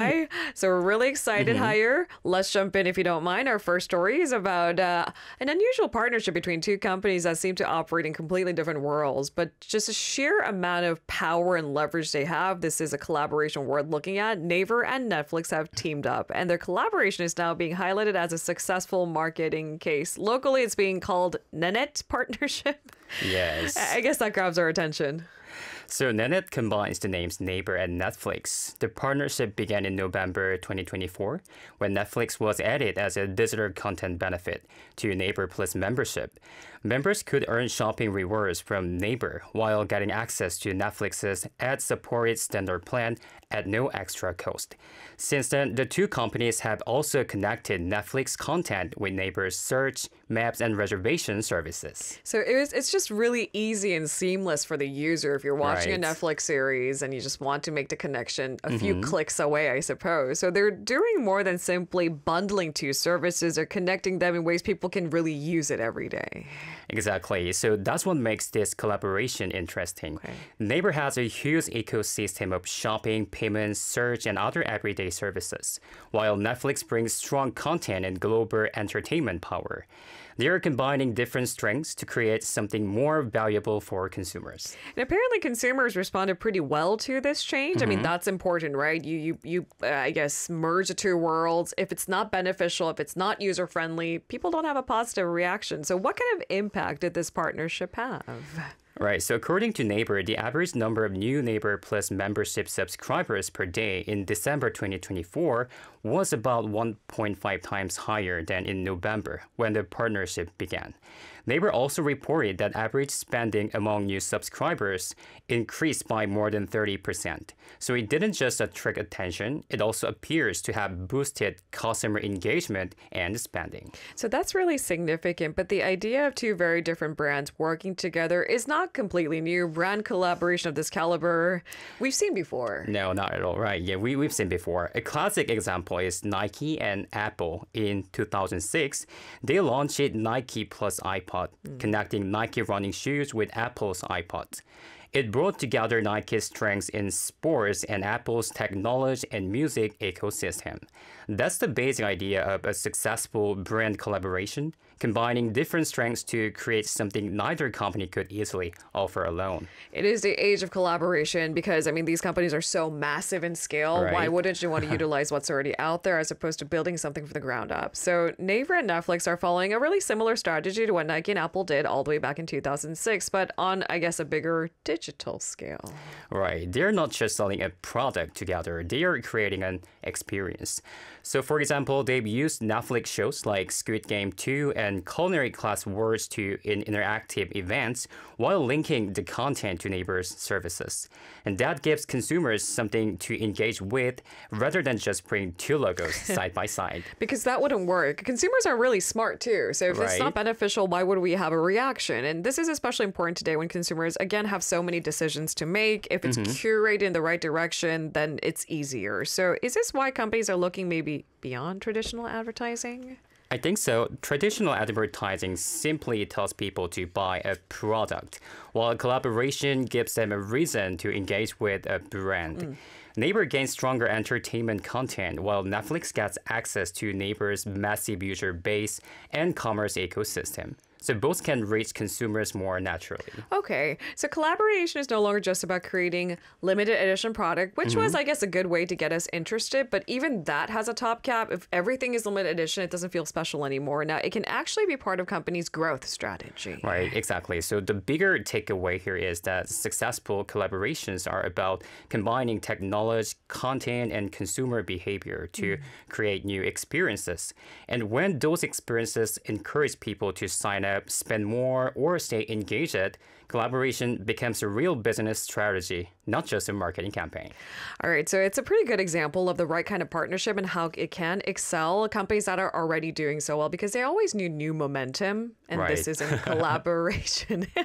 July. So we're really excited here. Let's jump in if you don't mind. Our first story is about an unusual partnership between two companies that seem to operate in completely different worlds, but just a sheer amount of power and leverage they have. This is a collaboration worth looking at. Naver and Netflix have teamed up, and their collaboration is now being highlighted as a successful marketing case. Locally, it's being called Nenet Partnership. Yes. I guess that grabs our attention. So Nenet combines the names Naver and Netflix. The partnership began in November 2024 when Netflix was added as a visitor content benefit to Naver Plus membership. Members could earn shopping rewards from Naver while getting access to Netflix's ad-supported standard plan at no extra cost. Since then, the two companies have also connected Netflix content with Naver's search, maps, and reservation services. So it's just really easy and seamless for the user if you're watching a Netflix series and you just want to make the connection a few clicks away, I suppose. So they're doing more than simply bundling two services or connecting them in ways people can really use it every day. Exactly. So that's what makes this collaboration interesting. Okay. Naver has a huge ecosystem of shopping, payments, search, and other everyday services, while Netflix brings strong content and global entertainment power. They are combining different strengths to create something more valuable for consumers. And apparently consumers responded pretty well to this change. I mean, that's important, right? You I guess, merge the two worlds. If it's not beneficial, if it's not user-friendly, people don't have a positive reaction. So what kind of impact did this partnership have? Right, so according to Naver, the average number of new Naver Plus membership subscribers per day in December 2024 was about 1.5 times higher than in November when the partnership began. Naver also reported that average spending among new subscribers increased by more than 30%. So it didn't just attract attention, it also appears to have boosted customer engagement and spending. So that's really significant, but the idea of two very different brands working together is not completely new. Brand collaboration of this caliber, we've seen before. No, not at all, right? Yeah, we've seen before. A classic example is Nike and Apple. In 2006, they launched Nike plus iPod, connecting Nike running shoes with Apple's iPod. It brought together Nike's strengths in sports and Apple's technology and music ecosystem. That's the basic idea of a successful brand collaboration, combining different strengths to create something neither company could easily offer alone. It is the age of collaboration because, I mean, these companies are so massive in scale. Right. Why wouldn't you want to utilize what's already out there as opposed to building something from the ground up? So Naver and Netflix are following a really similar strategy to what Nike and Apple did all the way back in 2006, but on, I guess, a bigger digital scale. Right. They're not just selling a product together, they are creating an experience. So, for example, they've used Netflix shows like Squid Game 2 and Culinary Class Wars in interactive events while linking the content to Naver's services. And that gives consumers something to engage with rather than just bring two logos side by side. Because that wouldn't work. Consumers are really smart too. So if it's not beneficial, why would we have a reaction? And this is especially important today when consumers, again, have so many decisions to make. If it's curated in the right direction, then it's easier. So is this why companies are looking maybe beyond traditional advertising? I think so. Traditional advertising simply tells people to buy a product, while collaboration gives them a reason to engage with a brand. Naver gains stronger entertainment content, while Netflix gets access to Naver's massive user base and commerce ecosystem. So both can reach consumers more naturally. Okay, so collaboration is no longer just about creating limited edition product, which was, I guess, a good way to get us interested. But even that has a top cap. If everything is limited edition, it doesn't feel special anymore. Now, it can actually be part of companies' growth strategy. Right, exactly. So the bigger takeaway here is that successful collaborations are about combining technology, content, and consumer behavior to create new experiences. And when those experiences encourage people to sign up, spend more, or stay engaged, collaboration becomes a real business strategy, not just a marketing campaign. All right, so it's a pretty good example of the right kind of partnership and how it can excel companies that are already doing so well because they always need new momentum, and this is in collaboration. All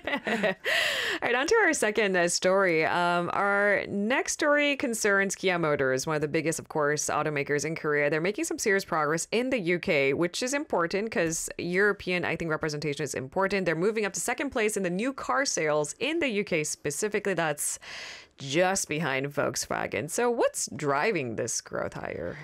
right, on to our second story. Our next story concerns Kia Motors, one of the biggest, of course, automakers in Korea. They're making some serious progress in the UK, which is important because European, I think, representation is important. They're moving up to second place in the new car sales in the UK specifically. That's just behind Volkswagen. So what's driving this growth higher?